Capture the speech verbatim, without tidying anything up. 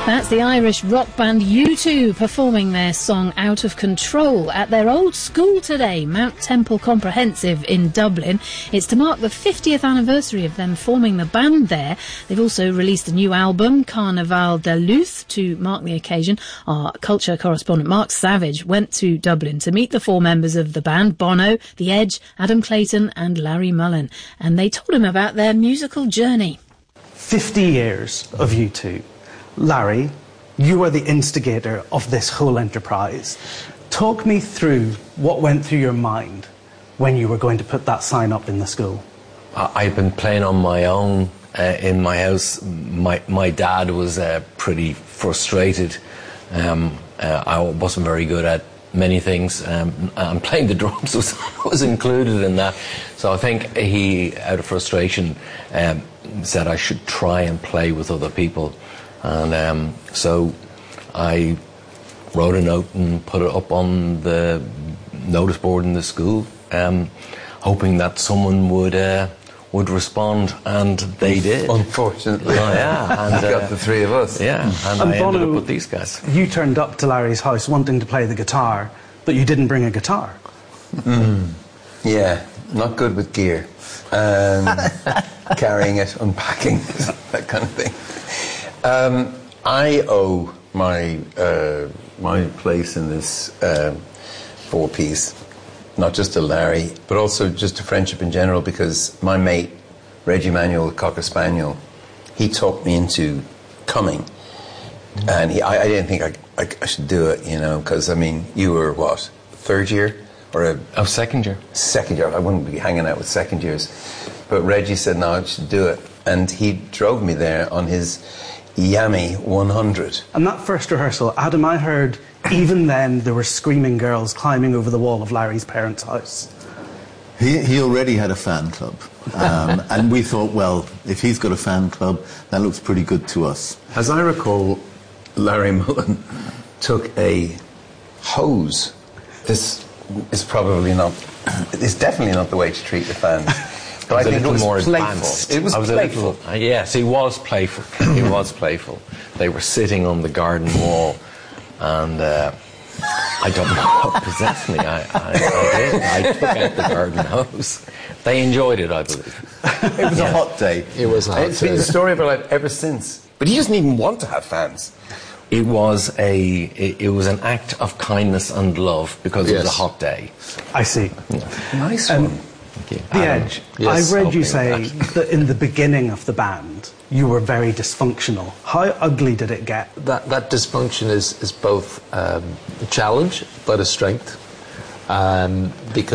That's the Irish rock band U two performing their song Out of Control at their old school today, Mount Temple Comprehensive in Dublin. It's to mark the fiftieth anniversary of them forming the band there. They've also released a new album, Carnaval de Luth, to mark the occasion. Our culture correspondent Mark Savage went to Dublin to meet the four members of the band, Bono, The Edge, Adam Clayton and Larry Mullen, and they told him about their musical journey. fifty years of U two. Larry, you are the instigator of this whole enterprise. Talk me through what went through your mind when you were going to put that sign up in the school. I've been playing on my own uh, in my house. My, my dad was uh, pretty frustrated. Um, uh, I wasn't very good at many things, um, and playing the drums was, was included in that. So I think he, out of frustration, um, said I should try and play with other people. And um, so I wrote a note and put it up on the notice board in the school, um, hoping that someone would uh, would respond, and they did. Unfortunately. Oh, yeah. And, you got uh, the three of us. Yeah, and, And I Bono, ended up with these guys. You turned up to Larry's house wanting to play the guitar, but you didn't bring a guitar. Mm. Yeah, not good with gear. Um, carrying it, unpacking it, that kind of thing. Um, I owe my uh, my place in this uh, four-piece not just to Larry, but also just to friendship in general, because my mate, Reggie Manuel, the Cocker Spaniel, he talked me into coming. Mm. And he, I, I didn't think I, I, I should do it, you know, because, I mean, you were, what, third year? Or a Oh, second year. Second year. I wouldn't be hanging out with second years. But Reggie said, no, I should do it. And he drove me there on his Yami one hundred. And that first rehearsal, Adam, I heard even then there were screaming girls climbing over the wall of Larry's parents' house. He, he already had a fan club. Um, and we thought, well, if he's got a fan club, that looks pretty good to us. As I recall, Larry Mullen took a hose. This is probably not, it's definitely not the way to treat the fans. But I think it was more playful. It was, was playful. Little, uh, yes, he was playful. He was playful. They were sitting on the garden wall, and uh, I don't know what possessed me. I, I, I did. I took out the garden hose. They enjoyed it, I believe. It was yeah. a hot day. It was a hot It's day. been the story of our life ever since. But he doesn't even want to have fans. It was a it, it was an act of kindness and love because yes. it was a hot day. I see. Yeah. Nice um, one. Thank you. The Adam, Edge. yes, I read you say that. that in the beginning of the band you were very dysfunctional. How ugly did it get? That that dysfunction is is both um, a challenge but a strength, um, because